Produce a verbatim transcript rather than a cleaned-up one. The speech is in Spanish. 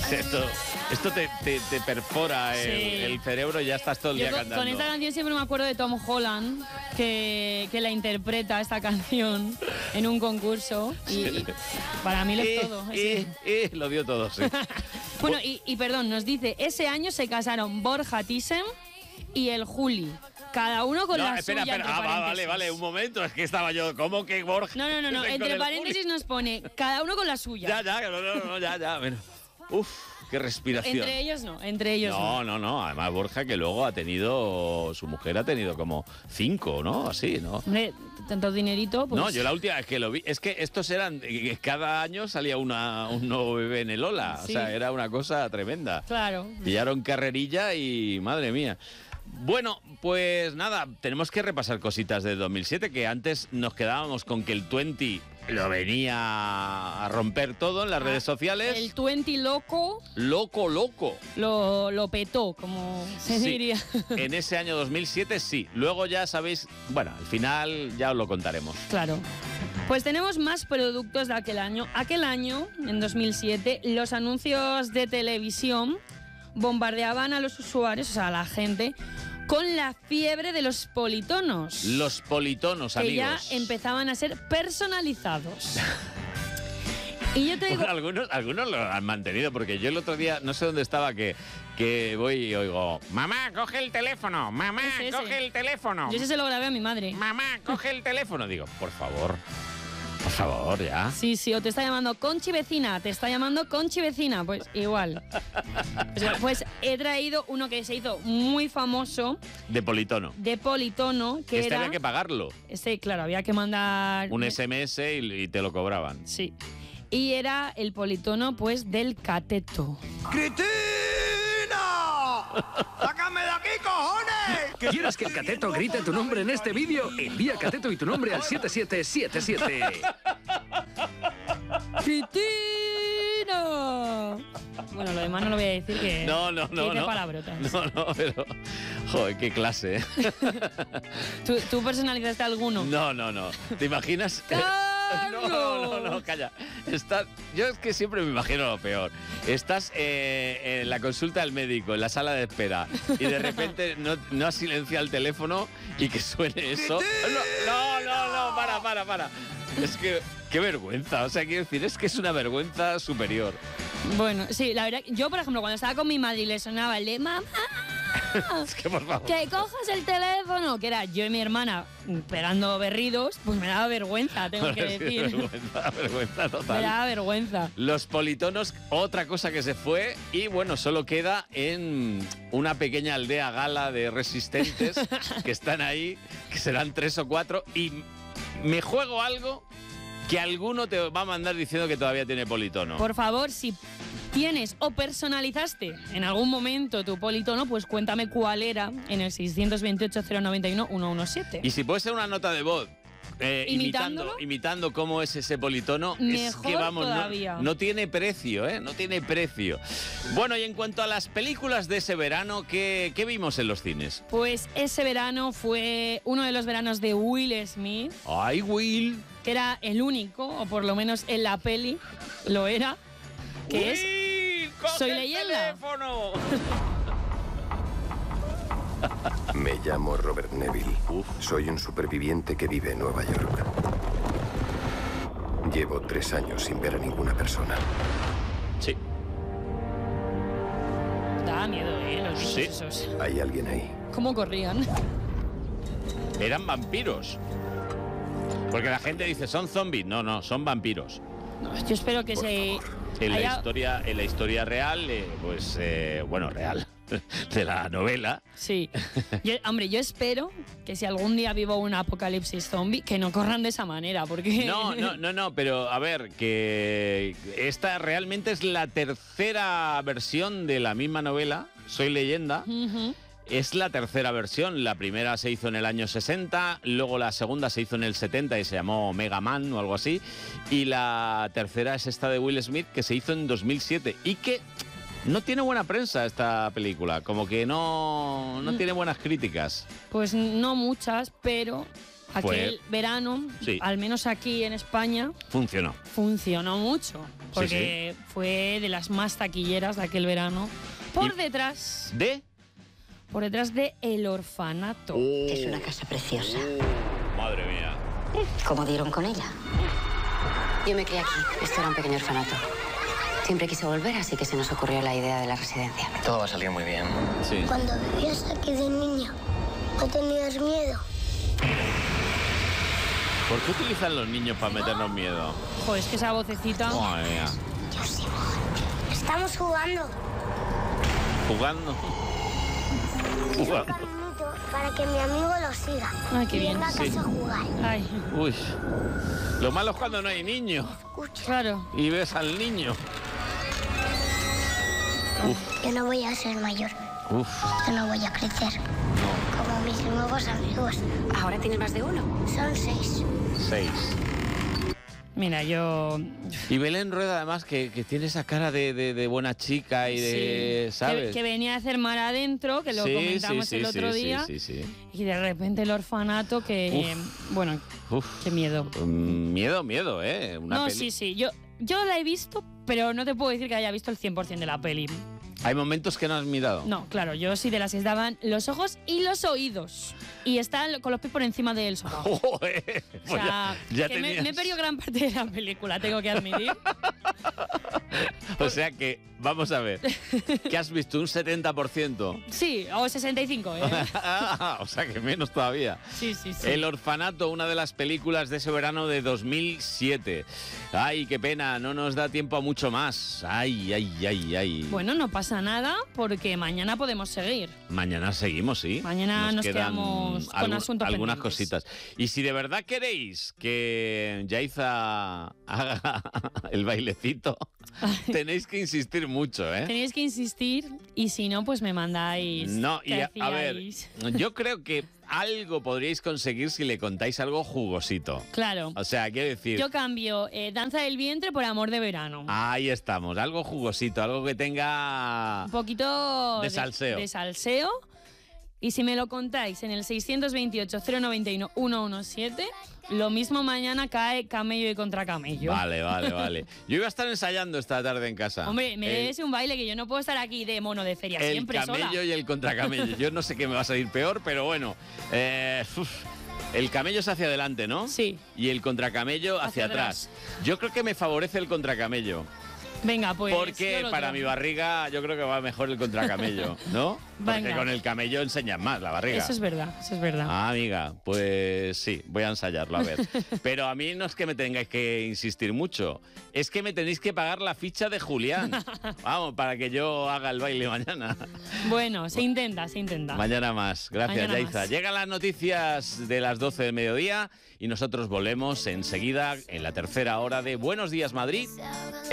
Esto, esto te, te, te perfora el, Sí. el cerebro y ya estás todo el Yo día con, cantando. con esta canción siempre me acuerdo de Tom Holland, que, que la interpreta esta canción en un concurso. Y, y para mí lo es Eh, todo. eh, eh, lo dio todo, sí. Bueno, y, y perdón, nos dice, ese año se casaron Borja Thyssen y el Juli. Cada uno con No, la espera, suya, espera. entre Ah, va, vale, paréntesis. vale, un momento. Es que estaba yo. ¿Cómo que Borja? No, no, no, no. Con Entre el paréntesis Juli. nos pone, cada uno con la suya. Ya, ya, no, no, no, ya, ya. Bueno. Uf, qué respiración. Entre ellos no, entre ellos no. No, no, no. Además, Borja, que luego ha tenido. Su mujer ha tenido como cinco, ¿no? Así, ¿no? Hombre, tanto dinerito, pues... No, yo la última vez que lo vi, es que estos eran, eh, cada año salía una, un nuevo bebé en el Ola, Sí. o sea, era una cosa tremenda. Claro. Pillaron carrerilla y madre mía. Bueno, pues nada, tenemos que repasar cositas de dos mil siete, que antes nos quedábamos con que el veinte lo venía a romper todo en las redes sociales. El veinte loco Loco, loco. lo, lo petó, como se Sí, diría. en ese año dos mil siete sí. Luego ya sabéis, bueno, al final ya os lo contaremos. Claro. Pues tenemos más productos de aquel año. Aquel año, en dos mil siete, los anuncios de televisión bombardeaban a los usuarios, o sea, a la gente, con la fiebre de los politonos. Los politonos, que amigos. ya empezaban a ser personalizados. Y yo te digo... Bueno, algunos, algunos lo han mantenido, porque yo el otro día, no sé dónde estaba, que, que voy y oigo, mamá, coge el teléfono, mamá, Ese, ese. coge el teléfono, Yo ese se lo grabé a mi madre. mamá, coge el teléfono. Digo, por favor, por favor, ya. Sí, sí, o te está llamando Conchi vecina, te está llamando Conchi vecina, pues igual. O sea, pues he traído uno que se hizo muy famoso, De politono. de politono, que Este era... había que pagarlo. Este, claro, había que mandar... Un ese eme ese y, y te lo cobraban. Sí. Y era el politono, pues, del cateto. ¡Cristina! ¡Sácame de aquí, cojones! ¿Quieres que el cateto grite tu nombre en este vídeo? Envía cateto y tu nombre al siete siete siete siete. ¡Cristina! Bueno, lo demás no lo voy a decir que... No, no, que no, dice no. palabrotas. No, no, pero... Joder, qué clase, ¿eh? ¿Tú, ¿Tú personalizaste alguno? No, no, no. ¿Te imaginas? No, no, no, no, calla. Estás, yo es que siempre me imagino lo peor. Estás eh, en la consulta del médico, en la sala de espera, y de repente no, no has silenciado el teléfono y que suene eso. No, no, no, no, para, para, para. Es que, qué vergüenza. O sea, quiero decir, es que es una vergüenza superior. Bueno, sí, la verdad, yo por ejemplo, cuando estaba con mi madre y le sonaba el de mamá, Es que, por favor. que cojas el teléfono, que era yo y mi hermana pegando berridos, pues me daba vergüenza, tengo que Es que decir. vergüenza, vergüenza Me total. daba vergüenza. Los politonos, otra cosa que se fue y bueno, solo queda en una pequeña aldea gala de resistentes que están ahí, que serán tres o cuatro, y me juego algo que alguno te va a mandar diciendo que todavía tiene politono. Por favor, si tienes o personalizaste en algún momento tu politono, pues cuéntame cuál era en el seiscientos veintiocho, cero noventa y uno, ciento diecisiete. Y si puede ser una nota de voz. Eh, imitando, ¿Imitándolo? imitando cómo es ese politono, es Mejor que vamos, no, todavía. no tiene precio, ¿eh? No tiene precio. Bueno, y en cuanto a las películas de ese verano, ¿qué, qué vimos en los cines? Pues ese verano fue uno de los veranos de Will Smith, ¡Ay, Will! que era el único, o por lo menos en la peli lo era, que es Will, coge Soy el leyenda. teléfono. Me llamo Robert Neville. Soy un superviviente que vive en Nueva York. Llevo tres años sin ver a ninguna persona. Sí. daba miedo, ¿eh? Los bichos Sí. esos. ¿Hay alguien ahí? ¿Cómo corrían? Eran vampiros. Porque la gente dice, son zombies. No, no, son vampiros. No, yo espero que Por se... favor. En la haya- historia, en la historia real, eh, pues, eh, bueno, real, de la novela, Sí. Yo, hombre, yo espero que si algún día vivo un apocalipsis zombie, que no corran de esa manera, porque... No, no, no, no, pero a ver, que esta realmente es la tercera versión de la misma novela, Soy Leyenda. Ujú. Es la tercera versión. La primera se hizo en el año sesenta, luego la segunda se hizo en el setenta y se llamó Mega Man o algo así. Y la tercera es esta de Will Smith, que se hizo en dos mil siete y que no tiene buena prensa esta película, como que no, no tiene buenas críticas. Pues no muchas, pero aquel Pues, verano, sí. al menos aquí en España, Funcionó. funcionó mucho. porque fue de las más taquilleras de aquel verano. Por ¿Y detrás, ¿De? por detrás de El Orfanato. Oh, Es una casa preciosa. oh, madre mía. ¿Cómo dieron con ella? Yo me crié aquí. Esto era un pequeño orfanato. Siempre quise volver, así que se nos ocurrió la idea de la residencia. Todo va a salir muy bien. Sí. Cuando vivías aquí de niña, ¿no tenías miedo? ¿Por qué utilizan los niños para meternos miedo? Joder, es que esa vocecita... Madre mía. Yo, Simón. Estamos jugando. Jugando. Un Jugando. caminito para que mi amigo lo siga. Ay, qué y bien. venga a casa Sí. a jugar. Ay, Uy. Lo malo es cuando no hay niños Escucha, claro. y ves al niño. yo no voy a ser mayor. Uf. Yo no voy a crecer. Como mis nuevos amigos. ¿Ahora tienes más de uno? Son seis. Seis. Mira, yo... Y Belén Rueda, además, que, que tiene esa cara de, de- de buena chica y de... Sí, ¿Sabes? Que, que venía a hacer mar adentro, que lo Sí, comentamos sí, el sí, otro sí, día. Sí, sí, sí. Y de repente El Orfanato, que... Bueno, Uf. qué miedo. Mm, Miedo, miedo, ¿eh? Una No, peli- sí, sí. Yo, yo la he visto, pero no te puedo decir que haya visto el cien por ciento de la peli. Hay momentos que no has mirado. No, claro, yo sí de las que daban los ojos y los oídos. Y están con los pies por encima del sofá. O Joder, pues sea, ya, ya que me, tenías- me he perdido gran parte de la película, tengo que admitir. O sea que, vamos a ver, que has visto un setenta por ciento. Sí, o sesenta y cinco, ¿eh? Ah, o sea que menos todavía. Sí, sí, sí. El Orfanato, una de las películas de ese verano de dos mil siete. Ay, qué pena, no nos da tiempo a mucho más. Ay, ay, ay, ay. Bueno, no pasa nada porque mañana podemos seguir. Mañana seguimos, ¿sí? Mañana nos quedamos con asuntos algunas pendientes. cositas. Y si de verdad queréis que Yaiza haga el bailecito, tenéis que insistir mucho, ¿eh? Tenéis que insistir y si no, pues me mandáis. No, y qué a, a ver, hacíais. yo creo que algo podríais conseguir si le contáis algo jugosito. Claro. O sea, quiero decir, Yo cambio eh, Danza del Vientre por Amor de Verano. ahí estamos, algo jugosito, algo que tenga... Un poquito De salseo. De, salseo. Y si me lo contáis en el seiscientos veintiocho, cero noventa y uno, ciento diecisiete, lo mismo mañana cae Camello y Contra Camello. Vale, vale, vale. Yo iba a estar ensayando esta tarde en casa. Hombre, me El- debes un baile que yo no puedo estar aquí de mono de feria El siempre camello sola. y el contracamello. Yo no sé qué me va a salir peor, pero bueno. Eh, uf, el camello es hacia adelante, ¿no? Sí. Y el contracamello hacia, Hacia atrás. atrás. Yo creo que me favorece el contracamello. Venga, pues. porque yo lo para tomo. mi barriga yo creo que va mejor el contracamello, ¿no? Porque Venga. con el camello enseñas más la barriga. Eso es verdad, eso es verdad. Ah, amiga, pues sí, voy a ensayarlo, a ver. Pero a mí no es que me tengáis que insistir mucho, es que me tenéis que pagar la ficha de Julián. Vamos, para que yo haga el baile mañana. Bueno, se intenta, se intenta. Mañana más. Gracias, Mañana Yaiza. más. Llegan las noticias de las doce del mediodía y nosotros volvemos enseguida en la tercera hora de Buenos Días, Madrid.